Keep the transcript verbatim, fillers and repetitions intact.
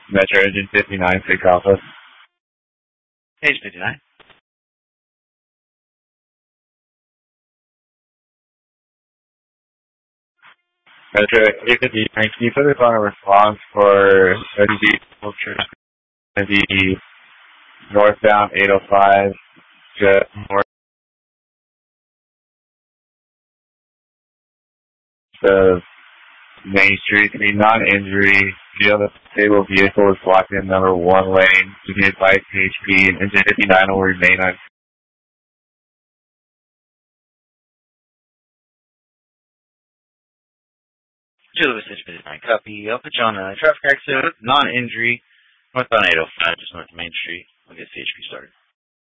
Metro Engine fifty-nine, six Alpha. Page fifty-nine. Metro eight fifty-nine, can you put us on a response for N Z the northbound eight oh five, just north of Main Street? I mean, non-injury, you know, the disabled vehicle is blocked in number one lane. You can advise H P and Engine fifty-nine will remain on. Julius fifty-nine, copy. I'll put you on a traffic accident, non-injury, northbound eight oh five, just north of Main Street. I'll get C H P started.